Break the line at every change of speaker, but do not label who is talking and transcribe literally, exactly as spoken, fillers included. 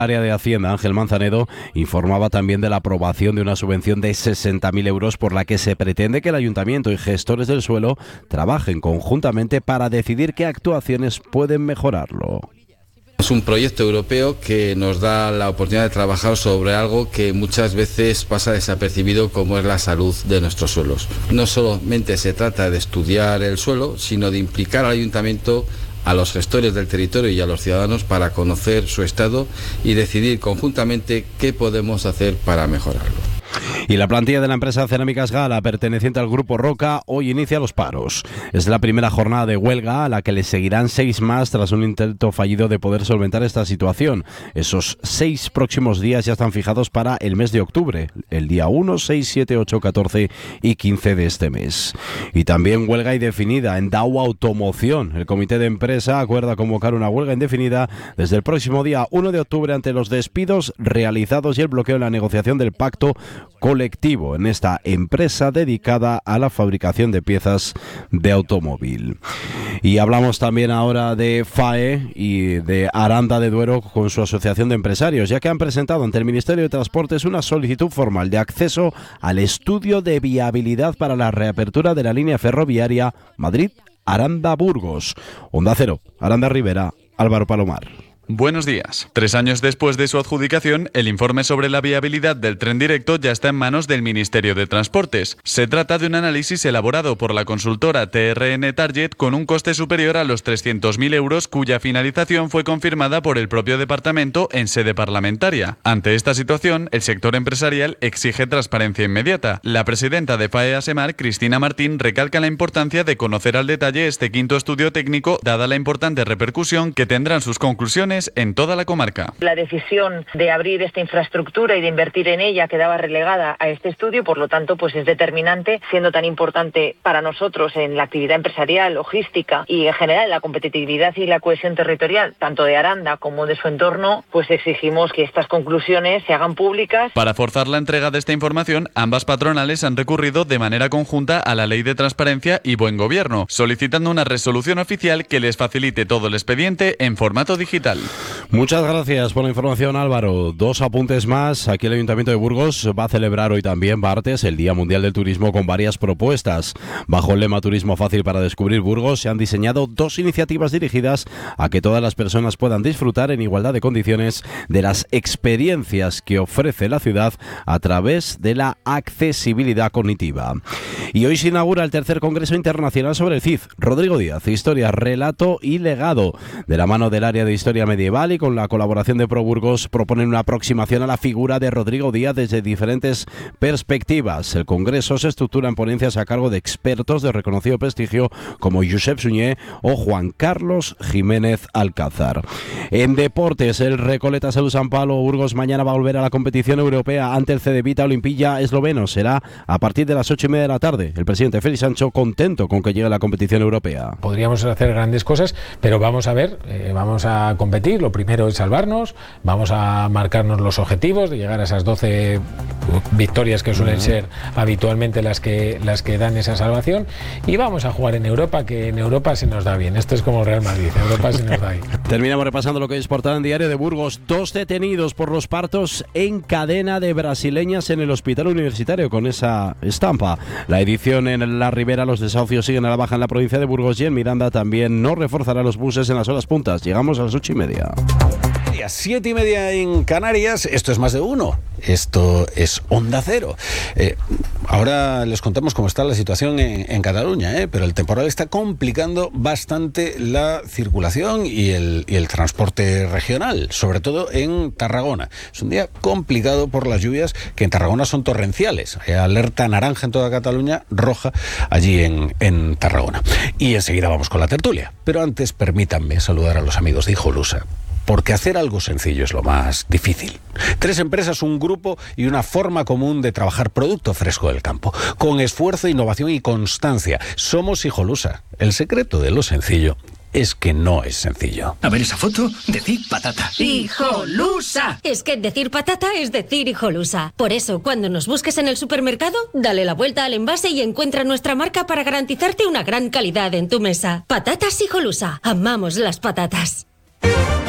Área de Hacienda, Ángel Manzanedo, informaba también de la aprobación de una subvención de sesenta mil euros por la que se pretende que el Ayuntamiento y gestores del suelo trabajen conjuntamente para decidir qué actuaciones pueden mejorarlo.
Es un proyecto europeo que nos da la oportunidad de trabajar sobre algo que muchas veces pasa desapercibido, como es la salud de nuestros suelos. No solamente se trata de estudiar el suelo, sino de implicar al Ayuntamiento, a los gestores del territorio y a los ciudadanos para conocer su estado y decidir conjuntamente qué podemos hacer para mejorarlo.
Y la plantilla de la empresa Cerámicas Gala, perteneciente al Grupo Roca, hoy inicia los paros. Es la primera jornada de huelga a la que le seguirán seis más tras un intento fallido de poder solventar esta situación. Esos seis próximos días ya están fijados para el mes de octubre, el día uno, seis, siete, ocho, catorce y quince de este mes. Y también huelga indefinida en Dow Automoción. El comité de empresa acuerda convocar una huelga indefinida desde el próximo día uno de octubre ante los despidos realizados y el bloqueo en la negociación del pacto colectivo en esta empresa dedicada a la fabricación de piezas de automóvil. Y hablamos también ahora de F A E y de Aranda de Duero con su asociación de empresarios, ya que han presentado ante el Ministerio de Transportes una solicitud formal de acceso al estudio de viabilidad para la reapertura de la línea ferroviaria Madrid-Aranda-Burgos. Onda Cero, Aranda Rivera, Álvaro Palomar.
Buenos días. Tres años después de su adjudicación, el informe sobre la viabilidad del tren directo ya está en manos del Ministerio de Transportes. Se trata de un análisis elaborado por la consultora T R N Target con un coste superior a los trescientos mil euros, cuya finalización fue confirmada por el propio departamento en sede parlamentaria. Ante esta situación, el sector empresarial exige transparencia inmediata. La presidenta de F A E Asemar, Cristina Martín, recalca la importancia de conocer al detalle este quinto estudio técnico, dada la importante repercusión que tendrán sus conclusiones en toda la comarca.
La decisión de abrir esta infraestructura y de invertir en ella quedaba relegada a este estudio, por lo tanto, pues es determinante, siendo tan importante para nosotros en la actividad empresarial, logística y en general la competitividad y la cohesión territorial, tanto de Aranda como de su entorno, pues exigimos que estas conclusiones se hagan públicas.
Para forzar la entrega de esta información, ambas patronales han recurrido de manera conjunta a la Ley de Transparencia y Buen Gobierno, solicitando una resolución oficial que les facilite todo el expediente en formato digital.
Muchas gracias por la información, Álvaro. Dos apuntes más. Aquí el Ayuntamiento de Burgos va a celebrar hoy también, martes, el Día Mundial del Turismo con varias propuestas. Bajo el lema Turismo Fácil para Descubrir Burgos se han diseñado dos iniciativas dirigidas a que todas las personas puedan disfrutar en igualdad de condiciones de las experiencias que ofrece la ciudad a través de la accesibilidad cognitiva. Y hoy se inaugura el tercer Congreso Internacional sobre el C I D. Rodrigo Díaz, Historia, Relato y Legado. De la mano del área de Historia Medieval y con la colaboración de ProBurgos proponen una aproximación a la figura de Rodrigo Díaz desde diferentes perspectivas. El Congreso se estructura en ponencias a cargo de expertos de reconocido prestigio como Josep Suñé o Juan Carlos Jiménez Alcázar. En deportes, el Recoleta Salud San Pablo Burgos mañana va a volver a la competición europea ante el Cedevita Olimpilla esloveno. Será a partir de las ocho y media de la tarde. El presidente Félix Sancho contento con que llegue a la competición europea.
Podríamos hacer grandes cosas, pero vamos a ver, eh, vamos a competir. Lo primero es salvarnos, vamos a marcarnos los objetivos de llegar a esas doce victorias que suelen ser habitualmente las que, las que dan esa salvación, y vamos a jugar en Europa, que en Europa se nos da bien. Esto es como el Real Madrid, en Europa se nos da bien.
Terminamos repasando lo que es portada en Diario de Burgos. Dos detenidos por los partos en cadena de brasileñas en el hospital universitario con esa estampa. La edición en la Ribera, los desahucios siguen a la baja en la provincia de Burgos, y en Miranda también no reforzará los buses en las horas puntas. Llegamos a las ocho y media.
Siete y media en Canarias. Esto es Más de Uno. Esto es Onda Cero. Eh, ahora les contamos cómo está la situación en, en Cataluña, ¿eh? Pero el temporal está complicando bastante la circulación y el, y el transporte regional, sobre todo en Tarragona. Es un día complicado por las lluvias, que en Tarragona son torrenciales. Hay alerta naranja en toda Cataluña, roja allí en, en Tarragona. Y enseguida vamos con la tertulia. Pero antes permítanme saludar a los amigos de Hijolusa, porque hacer algo sencillo es lo más difícil. Tres empresas, un grupo y una forma común de trabajar producto fresco del campo, con esfuerzo, innovación y constancia. Somos Hijolusa. El secreto de lo sencillo es que no es sencillo.
A ver esa foto, decir patata.
¡Hijolusa! Es que decir patata es decir Hijolusa. Por eso, cuando nos busques en el supermercado, dale la vuelta al envase y encuentra nuestra marca para garantizarte una gran calidad en tu mesa. Patatas Hijolusa. Amamos las patatas.